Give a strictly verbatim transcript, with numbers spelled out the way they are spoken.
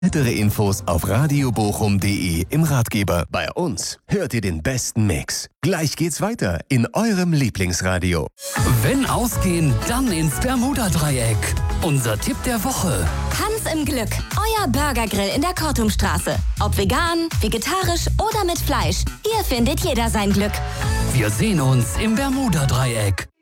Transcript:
Weitere Infos auf radiobochum punkt de im Ratgeber. Bei uns hört ihr den besten Mix. Gleich geht's weiter in eurem Lieblingsradio. Wenn ausgehen, dann ins Bermuda-Dreieck. Unser Tipp der Woche. Hans im Glück, euer Burgergrill in der Kortumstraße. Ob vegan, vegetarisch oder mit Fleisch, hier findet jeder sein Glück. Wir sehen uns im Bermuda-Dreieck.